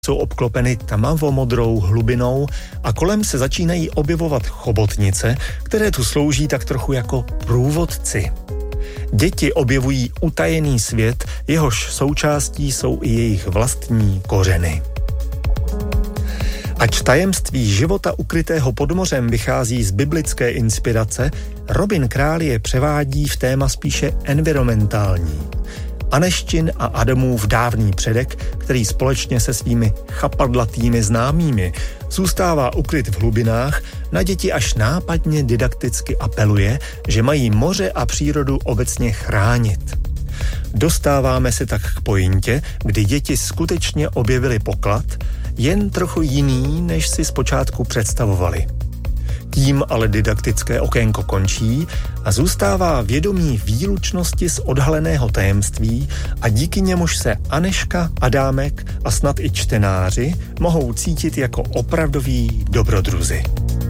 jsou obklopeny tmavomodrou hlubinou a kolem se začínají objevovat chobotnice, které tu slouží tak trochu jako průvodci. Děti objevují utajený svět, jehož součástí jsou i jejich vlastní kořeny. Ač tajemství života ukrytého pod mořem vychází z biblické inspirace, Robin Král je převádí v téma spíše environmentální. Aneštin a Adamův dávný předek, který společně se svými chapadlatými známými zůstává ukryt v hlubinách, na děti až nápadně didakticky apeluje, že mají moře a přírodu obecně chránit. Dostáváme se tak k pointě, kdy děti skutečně objevily poklad, jen trochu jiný, než si zpočátku představovali. Tím ale didaktické okénko končí a zůstává vědomí výlučnosti z odhaleného tajemství a díky němuž se Anežka, Adámek a snad i čtenáři mohou cítit jako opravdoví dobrodruzi.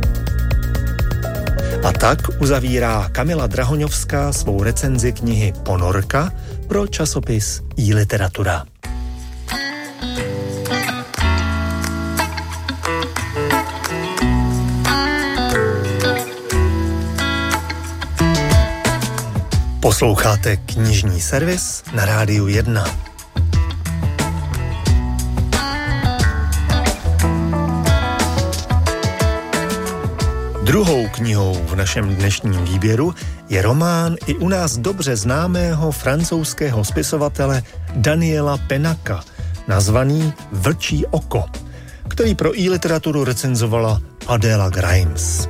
A tak uzavírá Kamila Drahoňovská svou recenzi knihy Ponorka pro časopis iLiteratura. Posloucháte knižní servis na Rádiu 1. Druhou knihou v našem dnešním výběru je román i u nás dobře známého francouzského spisovatele Daniela Penaka, nazvaný Vlčí oko, který pro iLiteraturu recenzovala Adela Grimes.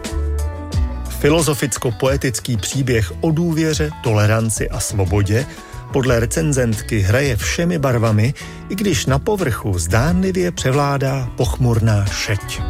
Filozoficko-poetický příběh o důvěře, toleranci a svobodě podle recenzentky hraje všemi barvami, i když na povrchu zdánlivě převládá pochmurná šeť.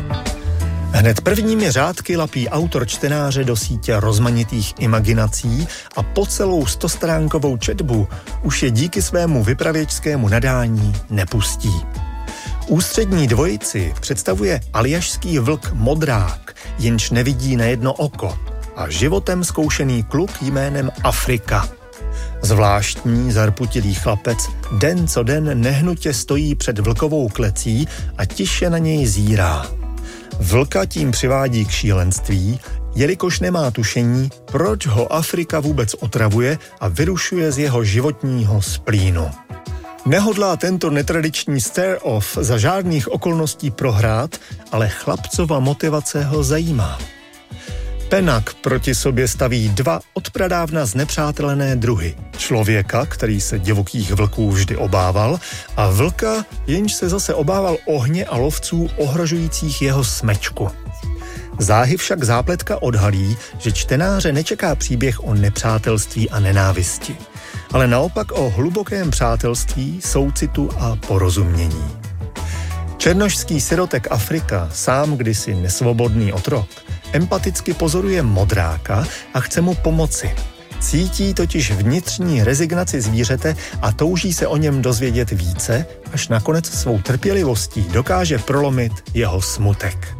Hned prvními řádky lapí autor čtenáře do sítě rozmanitých imaginací a po celou 100stránkovou četbu už je díky svému vypravěčskému nadání nepustí. Ústřední dvojici představuje aljašský vlk Modrák, jenž nevidí na jedno oko, a životem zkoušený kluk jménem Afrika. Zvláštní zarputilý chlapec den co den nehnutě stojí před vlkovou klecí a tiše na něj zírá. Vlka tím přivádí k šílenství, jelikož nemá tušení, proč ho Afrika vůbec otravuje a vyrušuje z jeho životního splínu. Nehodlá tento netradiční stare-off za žádných okolností prohrát, ale chlapcova motivace ho zajímá. Penak proti sobě staví dva odpradávna znepřátelené druhy. Člověka, který se divokých vlků vždy obával, a vlka, jenž se zase obával ohně a lovců ohrožujících jeho smečku. Záhy však zápletka odhalí, že čtenáře nečeká příběh o nepřátelství a nenávisti, ale naopak o hlubokém přátelství, soucitu a porozumění. Černošský sirotek Afrika, sám kdysi nesvobodný otrok, empaticky pozoruje Modráka a chce mu pomoci. Cítí totiž vnitřní rezignaci zvířete a touží se o něm dozvědět více, až nakonec svou trpělivostí dokáže prolomit jeho smutek.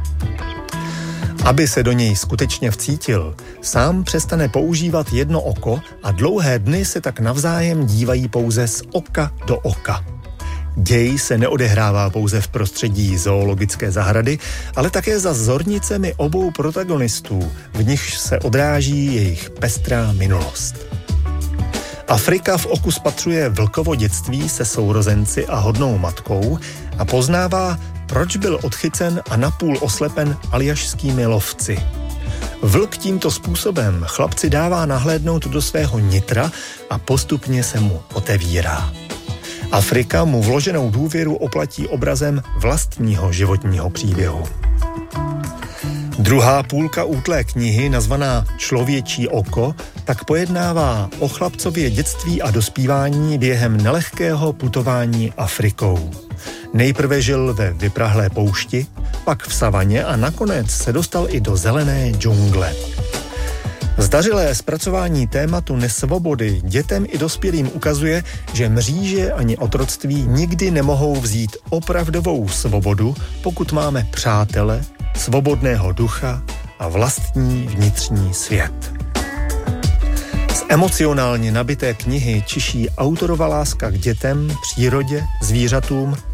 Aby se do něj skutečně vcítil, sám přestane používat jedno oko a dlouhé dny se tak navzájem dívají pouze z oka do oka. Děj se neodehrává pouze v prostředí zoologické zahrady, ale také za zornicemi obou protagonistů, v nichž se odráží jejich pestrá minulost. Afrika v oku spatřuje vlkovo dětství se sourozenci a hodnou matkou a poznává, proč byl odchycen a napůl oslepen aljašskými lovci. Vlk tímto způsobem chlapci dává nahlédnout do svého nitra a postupně se mu otevírá. Afrika mu vloženou důvěru oplatí obrazem vlastního životního příběhu. Druhá půlka útlé knihy, nazvaná Člověčí oko, tak pojednává o chlapcově dětství a dospívání během nelehkého putování Afrikou. Nejprve žil ve vyprahlé poušti, pak v savaně a nakonec se dostal i do zelené džungle. Zdařilé zpracování tématu nesvobody dětem i dospělým ukazuje, že mříže ani otroctví nikdy nemohou vzít opravdovou svobodu, pokud máme přátele, svobodného ducha a vlastní vnitřní svět. Z emocionálně nabité knihy čiší autorova láska k dětem, přírodě, zvířatům